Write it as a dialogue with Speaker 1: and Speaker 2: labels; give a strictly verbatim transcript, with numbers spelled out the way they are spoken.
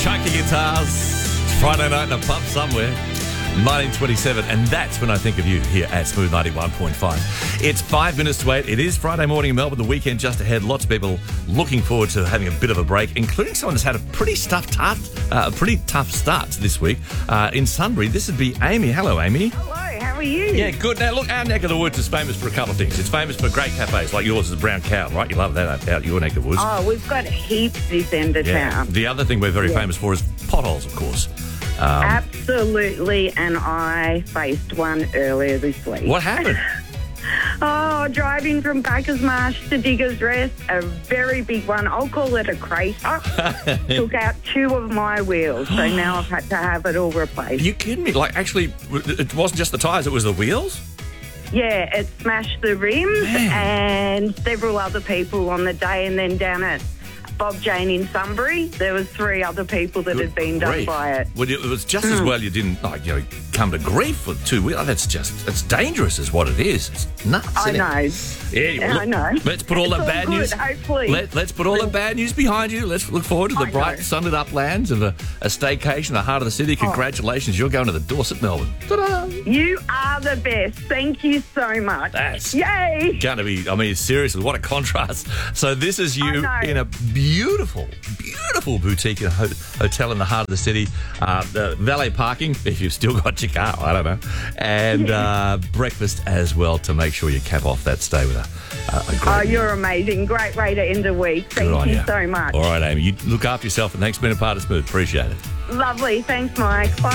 Speaker 1: chunky guitars. It's Friday night in a pub somewhere. nineteen twenty-seven, and that's when I think of you here at Smooth ninety-one point five. It's five minutes to eight. It is Friday morning in Melbourne, the weekend just ahead. Lots of people looking forward to having a bit of a break, including someone that's had a pretty tough, tough, uh, a pretty tough start to this week. Uh, in Sunbury, this would be Amy. Hello, Amy.
Speaker 2: Hello, how are you?
Speaker 1: Yeah, good. Now, look, our neck of the woods is famous for a couple of things. It's famous for great cafes, like yours is the Brown Cow, right? You love that out your neck of the woods.
Speaker 2: Oh, we've got heaps this end of
Speaker 1: Yeah.
Speaker 2: town.
Speaker 1: The other thing we're very
Speaker 2: Yeah.
Speaker 1: famous for is potholes, of course. Um,
Speaker 2: Absolutely, and I faced one earlier this week.
Speaker 1: what happened?
Speaker 2: Oh, driving from Bacchus Marsh to Diggers Rest, a very big one. I'll call it a crater. Took out two of my wheels, so now I've had to have it all replaced.
Speaker 1: Are you kidding me? Like, actually, it wasn't just the tyres, it was the wheels?
Speaker 2: Yeah, it smashed the rims
Speaker 1: Man.
Speaker 2: and several other people on the day, and then down at Bob Jane in Sunbury, there was three other people that had been done
Speaker 1: Grief.
Speaker 2: by it.
Speaker 1: Well, it was just as well you didn't, like, you know, come to grief with two wheels. That's just, it's dangerous is what it is. It's nuts,
Speaker 2: I
Speaker 1: isn't
Speaker 2: know.
Speaker 1: it? Yeah, well,
Speaker 2: I know.
Speaker 1: Let's put all
Speaker 2: It's
Speaker 1: the
Speaker 2: all
Speaker 1: bad
Speaker 2: good,
Speaker 1: news.
Speaker 2: hopefully.
Speaker 1: Let, let's put all the bad news behind you. Let's look forward to the
Speaker 2: I
Speaker 1: bright,
Speaker 2: know.
Speaker 1: sunlit uplands of a, a staycation in the heart of the city. Congratulations, you're going to the Dorset, Melbourne. Ta-da!
Speaker 2: You are the best. Thank you so much.
Speaker 1: That's
Speaker 2: Yay!
Speaker 1: going to be, I mean, seriously, what a contrast. So this is you
Speaker 2: I know.
Speaker 1: in a beautiful, beautiful boutique and ho- hotel in the heart of the city. Uh, the valet parking, if you've still got your car, I don't know. And uh, breakfast as well to make sure you cap off that stay with a, a, a great
Speaker 2: Oh,
Speaker 1: meal.
Speaker 2: you're amazing. Great way to end a week.
Speaker 1: Good on
Speaker 2: Thank you
Speaker 1: you.
Speaker 2: so much.
Speaker 1: All right, Amy, you look after yourself and thanks for being a part of Smooth. Appreciate it.
Speaker 2: Lovely. Thanks, Mike. Bye.